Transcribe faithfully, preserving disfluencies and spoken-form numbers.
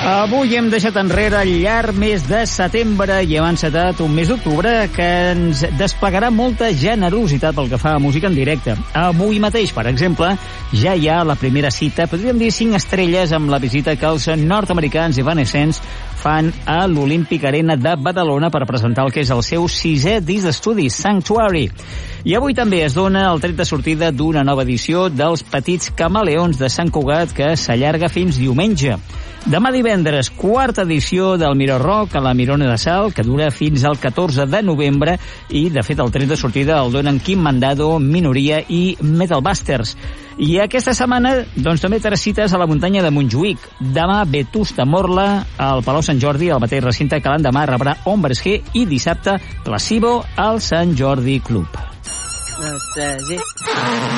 Avui hem deixat enrere el llarg mes de setembre i hem encetat un mes d'octubre que ens desplegarà molta generositat pel que fa a música en directe. Avui mateix, per exemple, ja hi ha la primera cita, podríem dir cinc estrelles, amb la visita que els nord-americans Evanescence fan a l'Olímpic Arena de Badalona per presentar el que és el seu sisè disc d'estudi, Sanctuary. I avui també es dona el tret de sortida d'una nova edició dels Petits Camaleons de Sant Cugat que s'allarga fins diumenge. Demà divendres, quarta edició del Miró Rock a la Mirona de Salt, que dura fins al catorze de novembre, i, de fet, el tret de sortida el donen Quim Mandado, Minoria i Metal Busters. I aquesta setmana, doncs, també tres cites a la muntanya de Montjuïc. Demà, Vetusta Morla, al Palau Sant Jordi, al mateix recinte que l'endemà rebrà Hombres G, i dissabte, Placebo, al Sant Jordi Club. No sé, sí.